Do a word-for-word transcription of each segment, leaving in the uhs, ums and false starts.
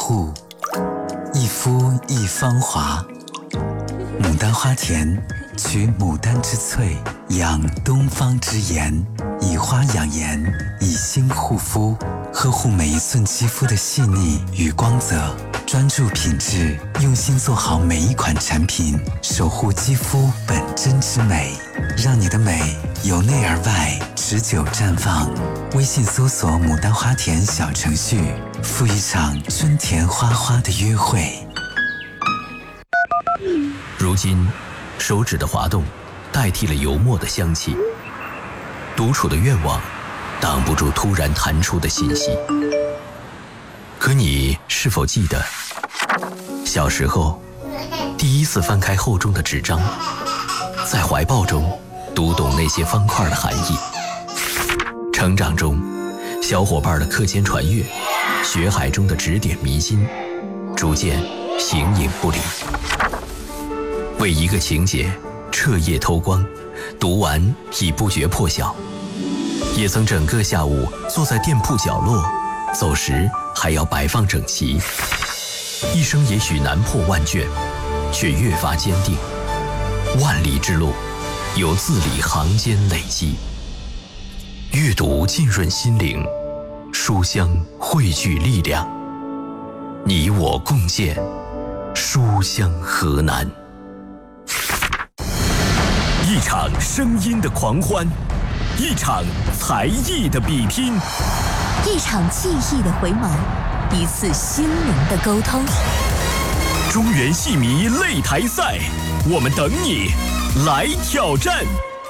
户，一夫一芳华。牡丹花田取牡丹之萃，养东方之颜，以花养颜，以心护肤，呵护每一寸肌肤的细腻与光泽，专注品质，用心做好每一款产品，守护肌肤本真之美，让你的美由内而外持久绽放。微信搜索牡丹花田小程序，赴一场春田花花的约会。 如今手指的滑动代替了油墨的香气，独处的愿望挡不住突然弹出的信息。可你是否记得小时候第一次翻开厚重的纸张，在怀抱中读懂那些方块的含义？成长中小伙伴的课间传阅，学海中的指点迷津，逐渐形影不离。为一个情节彻夜偷光，读完已不觉破晓。也曾整个下午坐在店铺角落，走时还要摆放整齐。一生也许难破万卷，却越发坚定。万里之路由字里行间累积，阅读浸润心灵，书香汇聚力量。你我共建书香河南。一场声音的狂欢，一场才艺的比拼， 一场记忆的回眸，一次心灵的沟通。 中原戏迷擂台赛，我们等你来挑战。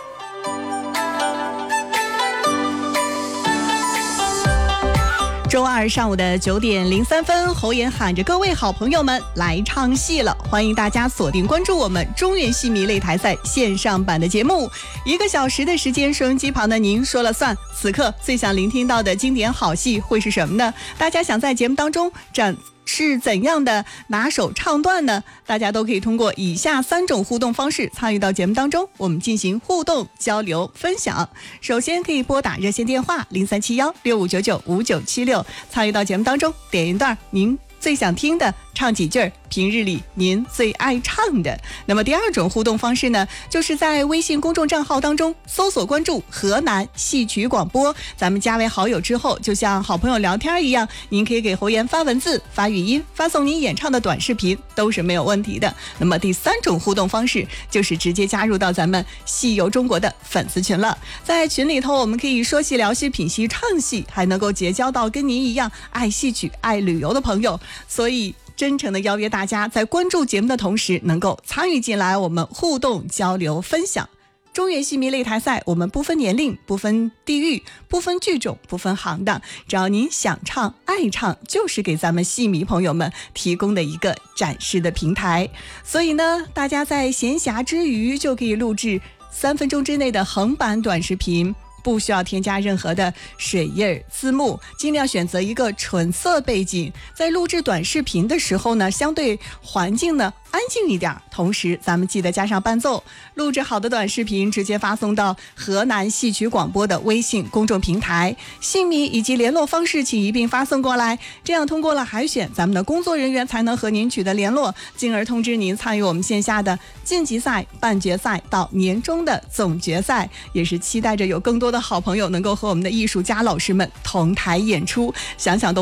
周二上午的九点零三分，侯岩喊着各位好朋友们来唱戏了，欢迎大家锁定关注我们中原戏迷擂台赛线上版的节目，一个小时的时间，收音机旁的您说了算。此刻最想聆听到的经典好戏会是什么呢？大家想在节目当中展是怎样的拿手唱段呢？大家都可以通过以下三种互动方式参与到节目当中，我们进行互动交流分享。首先可以拨打热线电话零三七幺六五九九五九七六，参与到节目当中，点一段您最想听的，唱几句平日里您最爱唱的。那么第二种互动方式呢，就是在微信公众账号当中搜索关注河南戏曲广播，咱们加为好友之后，就像好朋友聊天一样，您可以给侯岩发文字、发语音、发送您演唱的短视频，都是没有问题的。那么第三种互动方式就是直接加入到咱们戏游中国的粉丝群了，在群里头我们可以说戏聊戏品戏唱戏，还能够结交到跟您一样爱戏曲爱旅游的朋友，所以真诚的邀约大家在关注节目的同时能够参与进来，我们互动交流分享。中原戏迷擂台赛，我们不分年龄，不分地域，不分剧种，不分行当，只要您想唱爱唱，就是给咱们戏迷朋友们提供的一个展示的平台。所以呢，大家在闲暇之余就可以录制三分钟之内的横版短视频，不需要添加任何的水印字幕，尽量选择一个纯色背景。在录制短视频的时候呢，相对环境呢安静一点，同时咱们记得加上伴奏。录制好的短视频直接发送到河南戏曲广播的微信公众平台，姓名以及联络方式请一并发送过来，这样通过了海选，咱们的工作人员才能和您取得联络，进而通知您参与我们线下的晋级赛、半决赛到年终的总决赛。也是期待着有更多的好朋友能够和我们的艺术家老师们同台演出，想想都